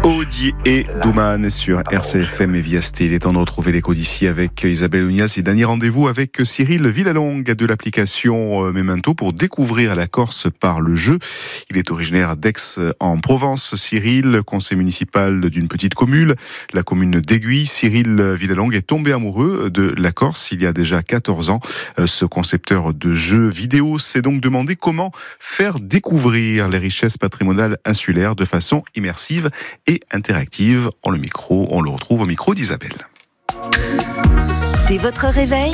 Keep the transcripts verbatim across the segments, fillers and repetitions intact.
Audi et Douman sur R C F M et Via Sté. Il est temps de retrouver l'écho d'ici avec Isabelle Ounias et dernier rendez-vous avec Cyril Villalongue de l'application Memento pour découvrir la Corse par le jeu. Il est originaire d'Aix en Provence. Cyril, conseiller municipal d'une petite commune, la commune d'Aiguille. Cyril Villalongue est tombé amoureux de la Corse il y a déjà quatorze ans. Ce concepteur de jeux vidéo s'est donc demandé comment faire découvrir les richesses patrimoniales insulaires de façon immersive et interactive. On le micro, on le retrouve au micro d'Isabelle. Dès votre réveil,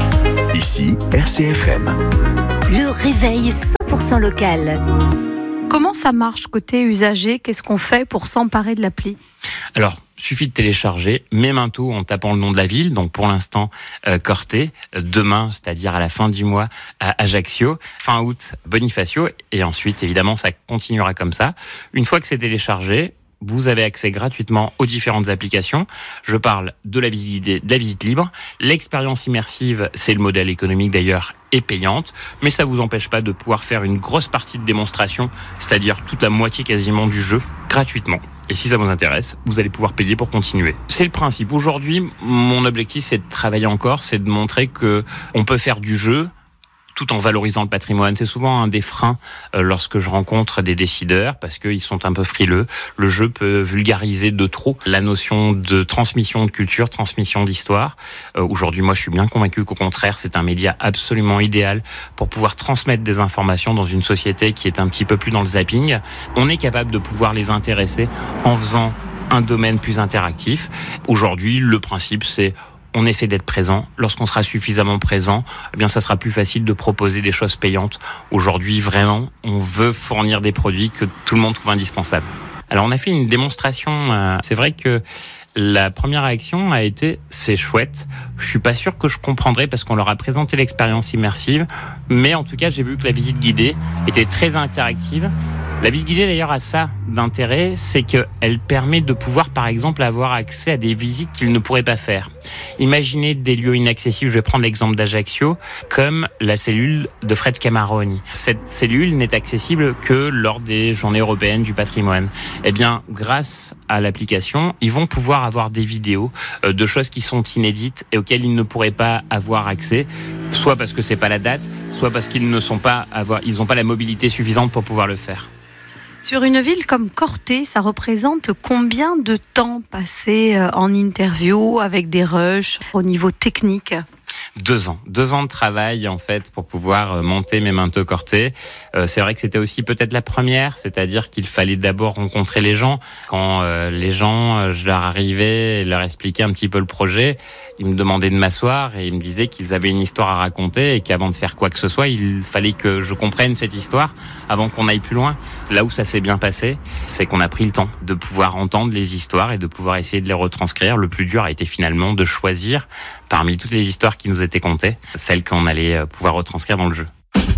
ici R C F M. Le réveil cent pour cent local. Comment ça marche côté usager ? Qu'est-ce qu'on fait pour s'emparer de l'appli ? Alors, suffit de télécharger Memento en tapant le nom de la ville. Donc pour l'instant, euh, Corté. Demain, c'est-à-dire à la fin du mois, à Ajaccio. Fin août, Bonifacio. Et ensuite, évidemment, ça continuera comme ça. Une fois que c'est téléchargé, vous avez accès gratuitement aux différentes applications. Je parle de la visite, de la visite libre. L'expérience immersive, c'est le modèle économique d'ailleurs, est payante. Mais ça ne vous empêche pas de pouvoir faire une grosse partie de démonstration, c'est-à-dire toute la moitié quasiment du jeu, gratuitement. Et si ça vous intéresse, vous allez pouvoir payer pour continuer. C'est le principe. Aujourd'hui, mon objectif, c'est de travailler encore, c'est de montrer que on peut faire du jeu tout en valorisant le patrimoine. C'est souvent un des freins euh, lorsque je rencontre des décideurs, parce qu'ils sont un peu frileux. Le jeu peut vulgariser de trop la notion de transmission de culture, transmission d'histoire. Euh, aujourd'hui, moi, je suis bien convaincu qu'au contraire, c'est un média absolument idéal pour pouvoir transmettre des informations dans une société qui est un petit peu plus dans le zapping. On est capable de pouvoir les intéresser en faisant un domaine plus interactif. Aujourd'hui, le principe, c'est on essaie d'être présent. Lorsqu'on sera suffisamment présent, eh bien, ça sera plus facile de proposer des choses payantes. Aujourd'hui, vraiment, on veut fournir des produits que tout le monde trouve indispensables. Alors, on a fait une démonstration. Euh, c'est vrai que la première réaction a été « c'est chouette ». Je suis pas sûr que je comprendrai parce qu'on leur a présenté l'expérience immersive. Mais en tout cas, j'ai vu que la visite guidée était très interactive. La visite guidée, d'ailleurs, a ça d'intérêt, c'est qu'elle permet de pouvoir, par exemple, avoir accès à des visites qu'ils ne pourraient pas faire. Imaginez des lieux inaccessibles, je vais prendre l'exemple d'Ajaccio, comme la cellule de Fred Scamaroni. Cette cellule n'est accessible que lors des journées européennes du patrimoine. Eh bien, grâce à l'application, ils vont pouvoir avoir des vidéos de choses qui sont inédites et auxquelles ils ne pourraient pas avoir accès, soit parce que c'est pas la date, soit parce qu'ils ne sont pas avoir, ils n'ont pas la mobilité suffisante pour pouvoir le faire. Sur une ville comme Corté, ça représente combien de temps passé en interview avec des rushs au niveau technique ? Deux ans. Deux ans de travail, en fait, pour pouvoir monter Memento Corté. Euh, c'est vrai que c'était aussi peut-être la première, c'est-à-dire qu'il fallait d'abord rencontrer les gens. Quand euh, les gens, je leur arrivais et leur expliquais un petit peu le projet, ils me demandaient de m'asseoir et ils me disaient qu'ils avaient une histoire à raconter et qu'avant de faire quoi que ce soit, il fallait que je comprenne cette histoire avant qu'on aille plus loin. Là où ça s'est bien passé, c'est qu'on a pris le temps de pouvoir entendre les histoires et de pouvoir essayer de les retranscrire. Le plus dur a été finalement de choisir parmi toutes les histoires qui nous étaient contées, celles qu'on allait pouvoir retranscrire dans le jeu.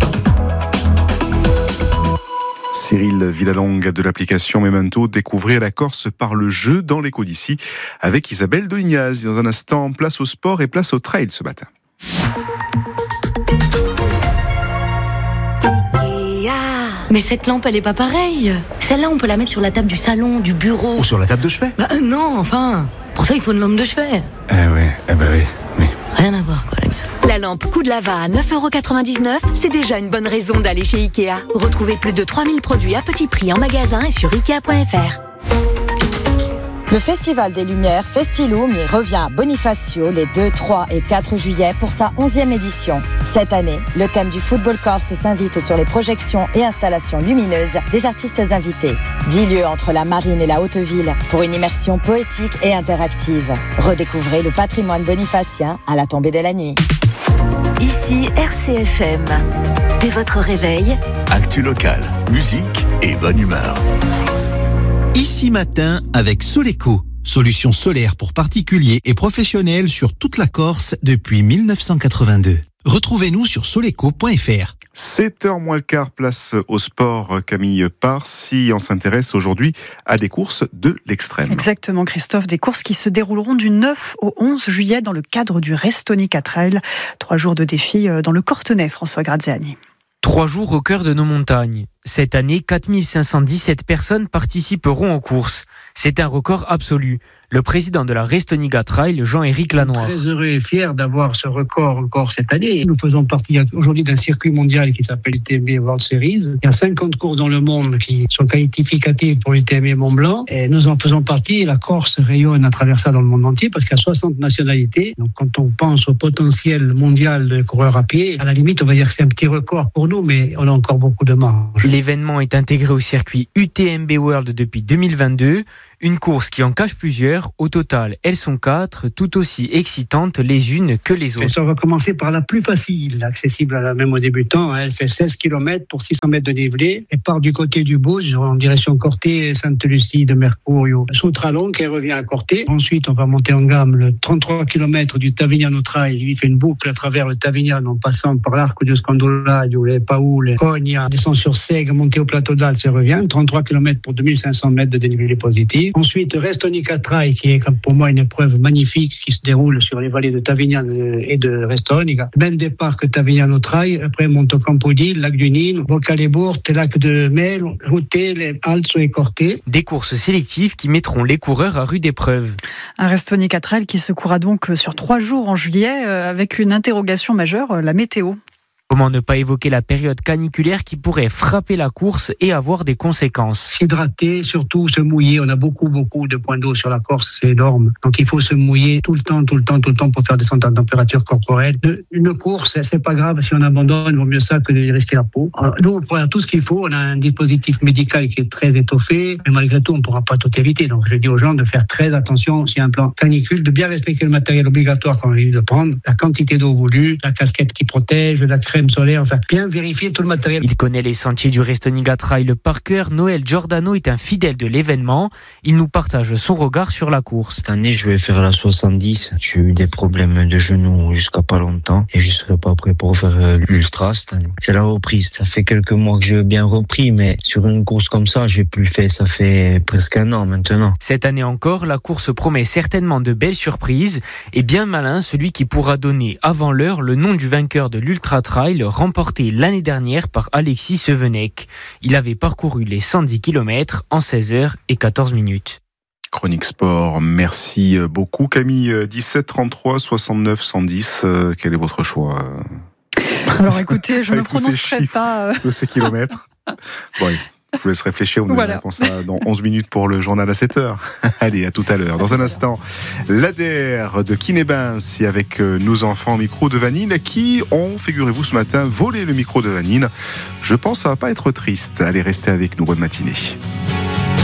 Cyril Villalongue de l'application Memento, découvrir la Corse par le jeu dans l'écho d'ici avec Isabelle Dolignaz. Dans un instant, place au sport et place au trail ce matin. Mais cette lampe, elle est pas pareille. Celle-là, on peut la mettre sur la table du salon, du bureau. Ou sur la table de chevet. Bah, euh, non, enfin. Pour ça, il faut une lampe de chevet. Ah ouais, ah bah oui, oui. Rien à voir, quoi, les gars. La lampe Coup de Lava à neuf euros quatre-vingt-dix-neuf, c'est déjà une bonne raison d'aller chez Ikea. Retrouvez plus de trois mille produits à petit prix en magasin et sur ikea point f r. Le Festival des Lumières Festiloom y revient à Bonifacio les deux, trois et quatre juillet pour sa onzième édition. Cette année, le thème du football corse s'invite sur les projections et installations lumineuses des artistes invités. Dix lieux entre la marine et la haute ville pour une immersion poétique et interactive. Redécouvrez le patrimoine bonifacien à la tombée de la nuit. Ici R C F M. Dès votre réveil, Actu local, musique et bonne humeur. Ici matin avec Soleco, solution solaire pour particuliers et professionnels sur toute la Corse depuis dix-neuf cent quatre-vingt-deux. Retrouvez-nous sur soleco point f r. sept heures moins le quart, place au sport, Camille Parsi. On s'intéresse aujourd'hui à des courses de l'extrême. Exactement, Christophe, des courses qui se dérouleront du neuf au onze juillet dans le cadre du Restonica Trail. Trois jours de défi dans le Cortenay, François Graziani. Trois jours au cœur de nos montagnes. Cette année, quatre mille cinq cent dix-sept personnes participeront aux courses. C'est un record absolu. Le président de la Restoniga Trail, Jean-Éric Lanoir. Très heureux et fier d'avoir ce record encore cette année. Nous faisons partie aujourd'hui d'un circuit mondial qui s'appelle l'U T M B World Series. Il y a cinquante courses dans le monde qui sont qualificatives pour l'U T M B Mont Blanc. Et nous en faisons partie. La Corse rayonne à travers ça dans le monde entier parce qu'il y a soixante nationalités. Donc quand on pense au potentiel mondial de coureurs à pied, à la limite, on va dire que c'est un petit record pour nous, mais on a encore beaucoup de marge. L'événement est intégré au circuit U T M B World depuis deux mille vingt-deux. Une course qui en cache plusieurs. Au total, elles sont quatre, tout aussi excitantes les unes que les autres. Et ça, on va commencer par la plus facile, accessible à la même aux débutants. Elle fait seize kilomètres pour six cents mètres de dénivelé et part du côté du Bouge en direction Corté, Sainte-Lucie, de Mercurio, Soutralon, qui revient à Corté. Ensuite, on va monter en gamme le trente-trois kilomètres du Tavignano Trail. Lui fait une boucle à travers le Tavignano en passant par l'Arco de Scandolario, les Paoule, Cogna, descend sur Sègue, monter au plateau d'Alce et revient. trente-trois kilomètres pour deux mille cinq cents mètres de dénivelé positif. Ensuite, Restoniga Trail, qui est pour moi une épreuve magnifique qui se déroule sur les vallées de Tavignano et de Restoniga. Même départ que Tavignano Trail, après monte au Campodil, lac du Nil, Boccalebourg, lac de Mel, Routé, les Alzo et Corté. Des courses sélectives qui mettront les coureurs à rude épreuve. Un Restoniga Trail qui se courra donc sur trois jours en juillet avec une interrogation majeure, la météo. Comment ne pas évoquer la période caniculaire qui pourrait frapper la course et avoir des conséquences? S'hydrater, surtout se mouiller. On a beaucoup, beaucoup de points d'eau sur la Corse, c'est énorme. Donc il faut se mouiller tout le temps, tout le temps, tout le temps pour faire descendre la température corporelle. Une course, c'est pas grave si on abandonne, il vaut mieux ça que de risquer la peau. Alors, nous, on pourra tout ce qu'il faut. On a un dispositif médical qui est très étoffé, mais malgré tout, on ne pourra pas tout éviter. Donc je dis aux gens de faire très attention s'il y a un plan canicule, de bien respecter le matériel obligatoire qu'on a envie de prendre, la quantité d'eau voulue, la casquette qui protège, la crème solaire, enfin bien vérifier tout le matériel. Il connaît les sentiers du Restoniga Trail par cœur. Noël Giordano est un fidèle de l'événement. Il nous partage son regard sur la course. Cette année, je vais faire la soixante-dix. J'ai eu des problèmes de genoux jusqu'à pas longtemps et je serai pas prêt pour faire l'ultra cette année. C'est la reprise. Ça fait quelques mois que j'ai bien repris, mais sur une course comme ça, j'ai plus fait. Ça fait presque un an maintenant. Cette année encore, la course promet certainement de belles surprises et bien malin celui qui pourra donner avant l'heure le nom du vainqueur de l'Ultra Trail remporté l'année dernière par Alexis Sevenec. Il avait parcouru les cent dix kilomètres en seize heures et quatorze minutes. Chronique Sport, merci beaucoup Camille. dix-sept trente-trois soixante-neuf cent dix, euh, quel est votre choix? Alors écoutez, je ne prononcerai pas... Euh... Tous ces kilomètres. Bon, je vous laisse réfléchir, vous voilà. Réponse à dans onze minutes pour le journal à sept heures. Allez, à tout à l'heure. Dans un instant, l'A D R de Kinebins avec nos enfants micro de Vanine qui ont, figurez-vous, ce matin volé le micro de Vanine. Je pense que ça va pas être triste. Allez, restez avec nous. Bonne matinée.